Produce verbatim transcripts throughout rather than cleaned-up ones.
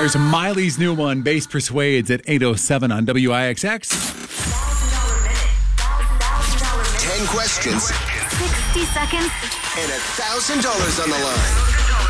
There's Miley's new one, Bass Persuades, at eight oh seven on W I X X. Ten questions. sixty seconds. And a thousand dollars on the line.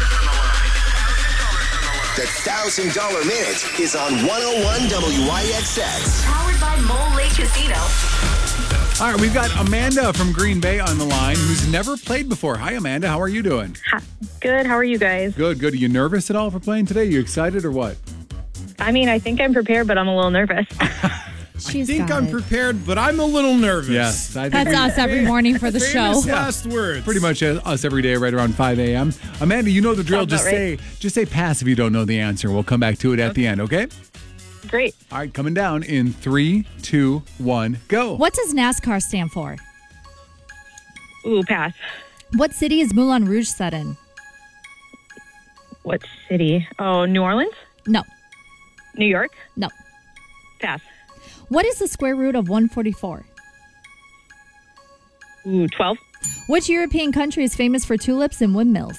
The Thousand Dollar Minute is on one oh one W I X X. Powered by Mole Lake Casino. All right, we've got Amanda from Green Bay on the line who's never played before. Hi, Amanda. How are you doing? Hi. Good. How are you guys? Good, good. Are you nervous at all for playing today? You excited or what? I mean, I think I'm prepared, but I'm a little nervous. She's I think got I'm it. prepared, but I'm a little nervous. Yes. I think That's we- us every morning for the show. Famous last words. Pretty much us every day right around five a.m. Amanda, you know the drill. Sounds Just about say just say pass if you don't know the answer. We'll come back to it at the end, okay? Great. All right, coming down in three, two, one, go. What does NASCAR stand for? Ooh, pass. What city is Moulin Rouge set in? What city? Oh, New Orleans? No. New York? No. Pass. What is the square root of one forty-four? Ooh, twelve. Which European country is famous for tulips and windmills?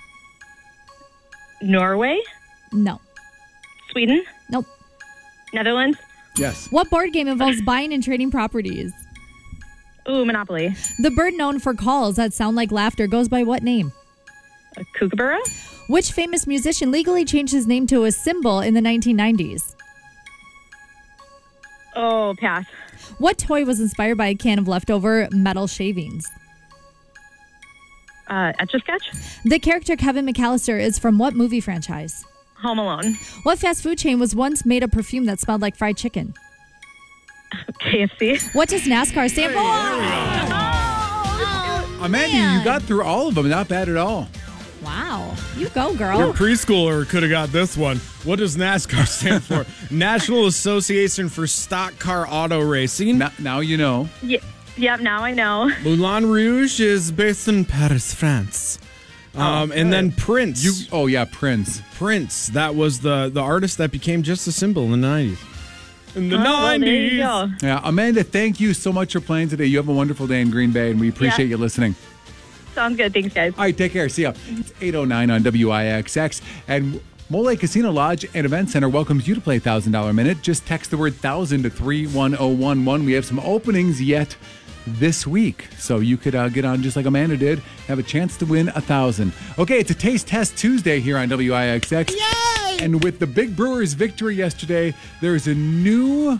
Norway? No. Sweden? Nope. Netherlands? Yes. What board game involves buying and trading properties? Ooh, Monopoly. The bird known for calls that sound like laughter goes by what name? A kookaburra? Which famous musician legally changed his name to a symbol in the nineteen nineties? Oh, pass. What toy was inspired by a can of leftover metal shavings? Uh, Etch-a-Sketch? The character Kevin McAllister is from what movie franchise? Home Alone. What fast food chain was once made a perfume that smelled like fried chicken? K F C. What does NASCAR stand for? Amanda, man. you got through all of them. Not bad at all. Wow. You go, Your girl. preschooler could have got this one. What does NASCAR stand for? National Association for Stock Car Auto Racing. Now, now you know. Yeah. Yep, now I know. Moulin Rouge is based in Paris, France. Um, and then Prince. You. Oh yeah, Prince. Prince. That was the, the artist that became just a symbol in the nineties. In the Oh, well, there nineties. you go. Yeah, Amanda, thank you so much for playing today. You have a wonderful day in Green Bay, and we appreciate Yeah. you listening. Sounds good. Thanks, guys. All right, take care. See ya. It's eight oh nine on W I X X. And Mole Lake Casino Lodge and Event Center welcomes you to play one thousand dollar Minute. Just text the word one thousand to three one oh one one. We have some openings yet this week, so you could uh, get on just like Amanda did, have a chance to win a thousand. Okay, it's a Taste Test Tuesday here on W I X X. Yay! And with the Big Brewers' victory yesterday, there's a new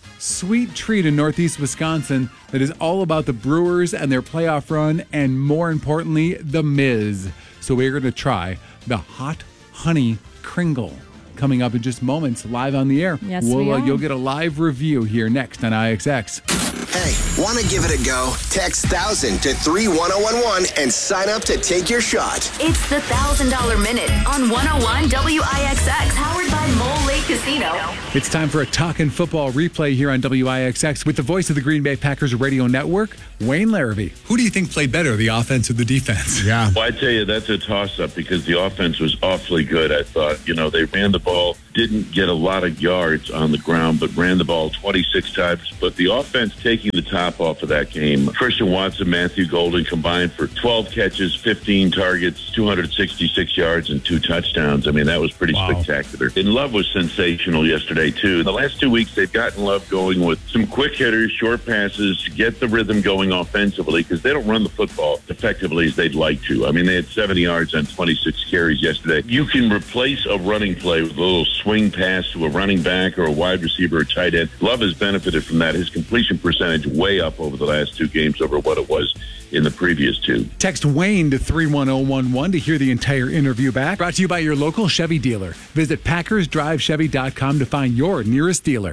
sweet treat in Northeast Wisconsin that is all about the Brewers and their playoff run, and more importantly, the Miz. So we're going to try the Hot Honey Kringle coming up in just moments, live on the air. Yes, we'll, we uh, are. You'll get a live review here next on I X X. Hey, want to give it a go? Text one thousand to three one oh one one and sign up to take your shot. It's the one thousand dollar Minute on one oh one W I X X. Powered by Mole Lake Casino. It's time for a Talkin' Football replay here on W I X X with the voice of the Green Bay Packers Radio Network, Wayne Larrabee. Who do you think played better, the offense or the defense? Yeah. Well, I tell you, that's a toss-up because the offense was awfully good, I thought. You know, they ran the ball, didn't get a lot of yards on the ground, but ran the ball twenty-six times. But the offense taking the top off of that game. Christian Watson, Matthew Golden combined for twelve catches, fifteen targets, two hundred sixty-six yards, and two touchdowns. I mean, that was pretty Wow. spectacular. And Love was sensational yesterday, too. The last two weeks, they've gotten Love going with some quick hitters, short passes, to get the rhythm going offensively because they don't run the football effectively as they'd like to. I mean, they had seventy yards on twenty-six carries yesterday. You can replace a running play with a little swing pass to a running back or a wide receiver or tight end. Love has benefited from that. His completion percentage way up over the last two games over what it was in the previous two. Text Wayne to three one oh one one to hear the entire interview back. Brought to you by your local Chevy dealer. Visit Packers Drive Chevy dot com to find your nearest dealer.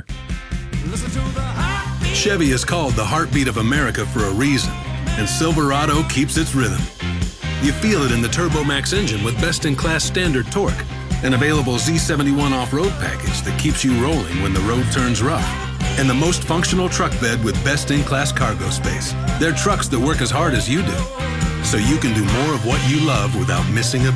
Chevy is called the heartbeat of America for a reason, and Silverado keeps its rhythm. You feel it in the TurboMax engine with best-in-class standard torque, an available Z seventy-one off-road package that keeps you rolling when the road turns rough, and the most functional truck bed with best-in-class cargo space. They're trucks that work as hard as you do, so you can do more of what you love without missing a beat.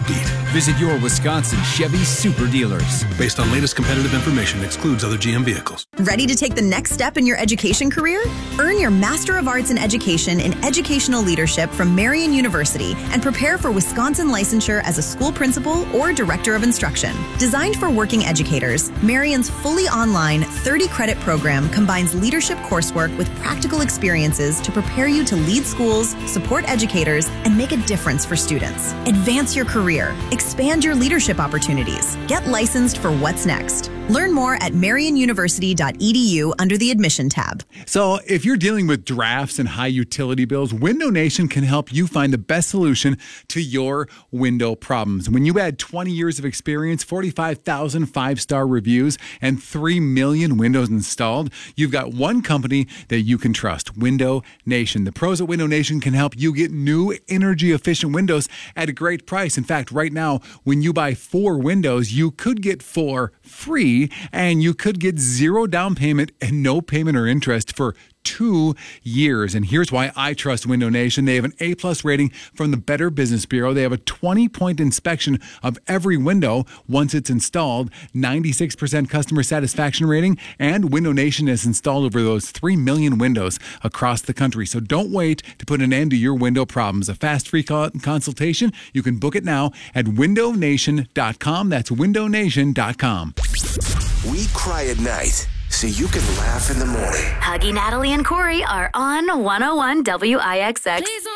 Visit your Wisconsin Chevy Super Dealers. Based on latest competitive information, excludes other G M vehicles. Ready to take the next step in your education career? Earn your Master of Arts in Education in Educational Leadership from Marian University and prepare for Wisconsin licensure as a school principal or director of instruction. Designed for working educators, Marian's fully online thirty credit program combines leadership coursework with practical experiences to prepare you to lead schools, support educators, and make a difference for students. Advance your career. Expand your leadership opportunities. Get licensed for what's next. Learn more at marian university dot e d u under the admission tab. So if you're dealing with drafts and high utility bills, Window Nation can help you find the best solution to your window problems. When you add twenty years of experience, forty-five thousand five-star reviews, and three million windows installed, you've got one company that you can trust, Window Nation. The pros at Window Nation can help you get new energy-efficient windows at a great price. In fact, right now, when you buy four windows, you could get four free, and you could get zero down payment and no payment or interest for two years. And here's why I trust Window Nation. They have an A-plus rating from the Better Business Bureau. They have a twenty-point inspection of every window once it's installed, ninety-six percent customer satisfaction rating, and Window Nation has installed over those three million windows across the country. So don't wait to put an end to your window problems. A fast free consultation, you can book it now at window nation dot com. That's window nation dot com. We cry at night so you can laugh in the morning. Huggy, Natalie, and Corey are on one oh one W I X X.